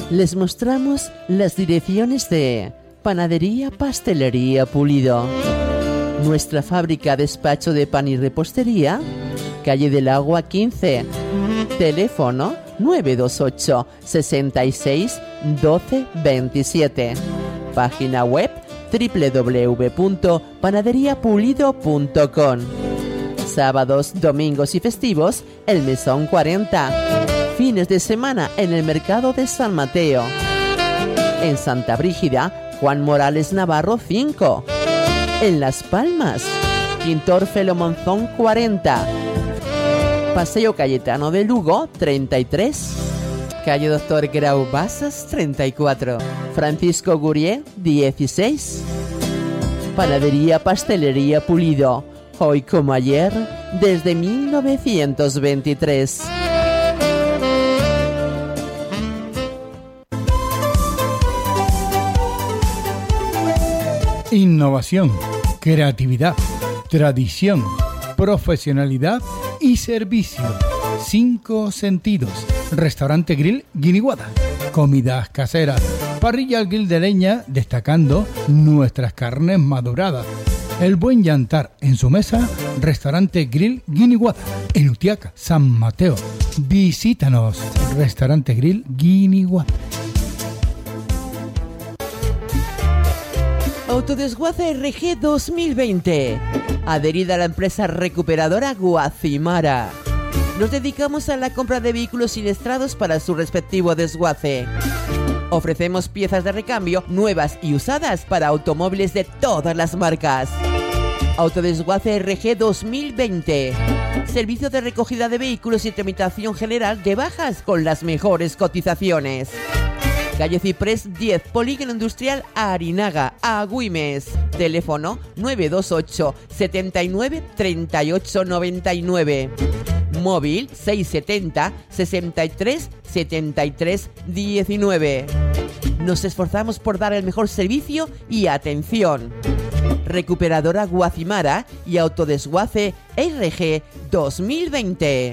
les mostramos las direcciones de Panadería Pastelería Pulido, nuestra fábrica despacho de pan y repostería, calle del Agua 15, teléfono 928 66 12 27, página web www.panaderiapulido.com. Sábados, domingos y festivos, el Mesón 40. Fines de semana en el Mercado de San Mateo. En Santa Brígida, Juan Morales Navarro 5. En Las Palmas, Quintor Felo Monzón 40. Paseo Cayetano de Lugo 33. Calle Doctor Grau Basas 34. Francisco Gurié 16. Panadería Pastelería Pulido, hoy como ayer, desde 1923. Innovación, creatividad, tradición, profesionalidad y servicio. 5 sentidos. Restaurante Grill Guiniguada. Comidas caseras. Parrilla al grill de leña, destacando nuestras carnes maduradas. El buen llantar en su mesa. Restaurante Grill Guiniguada. En Utiaca, San Mateo. Visítanos. Restaurante Grill Guiniguada. Autodesguace RG 2020. Adherida a la empresa recuperadora Guacimara. Nos dedicamos a la compra de vehículos siniestrados para su respectivo desguace. Ofrecemos piezas de recambio nuevas y usadas para automóviles de todas las marcas. Autodesguace RG 2020. Servicio de recogida de vehículos y tramitación general de bajas con las mejores cotizaciones. Calle Ciprés 10, Polígono Industrial Arinaga, Agüimes. Teléfono 928 79 38 99. Móvil 670 63 73 19. Nos esforzamos por dar el mejor servicio y atención. Recuperadora Guacimara y Autodesguace RG 2020.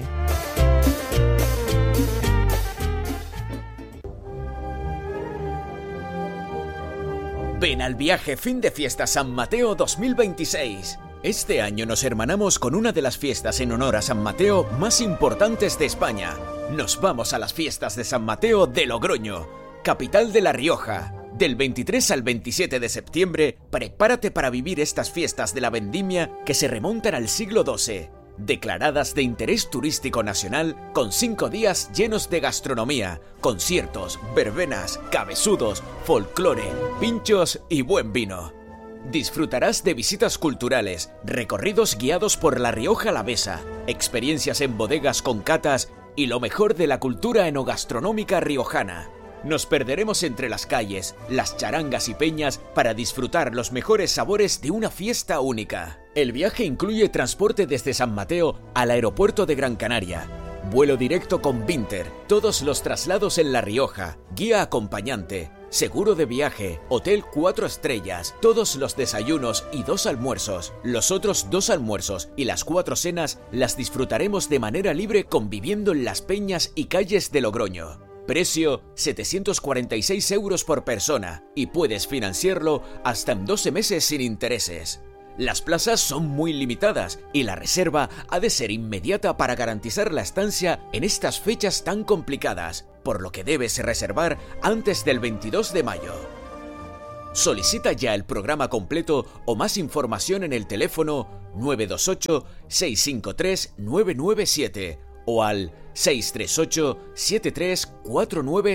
Ven al viaje fin de fiesta San Mateo 2026. Este año nos hermanamos con una de las fiestas en honor a San Mateo más importantes de España. Nos vamos a las fiestas de San Mateo de Logroño, capital de La Rioja. Del 23 al 27 de septiembre, prepárate para vivir estas fiestas de la vendimia que se remontan al siglo XII. Declaradas de interés turístico nacional, con 5 días llenos de gastronomía, conciertos, verbenas, cabezudos, folclore, pinchos y buen vino. Disfrutarás de visitas culturales, recorridos guiados por La Rioja Alavesa, experiencias en bodegas con catas y lo mejor de la cultura enogastronómica riojana. Nos perderemos entre las calles, las charangas y peñas para disfrutar los mejores sabores de una fiesta única. El viaje incluye transporte desde San Mateo al aeropuerto de Gran Canaria, vuelo directo con Vinter, todos los traslados en La Rioja, guía acompañante, seguro de viaje, hotel 4 estrellas, todos los desayunos y 2 almuerzos. Los otros 2 almuerzos y las 4 cenas las disfrutaremos de manera libre conviviendo en las peñas y calles de Logroño. Precio 746 euros por persona y puedes financiarlo hasta en 12 meses sin intereses. Las plazas son muy limitadas y la reserva ha de ser inmediata para garantizar la estancia en estas fechas tan complicadas, por lo que debes reservar antes del 22 de mayo. Solicita ya el programa completo o más información en el teléfono 928 653 997 o al 638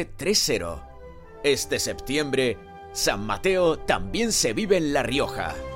734930. Este septiembre, San Mateo también se vive en La Rioja.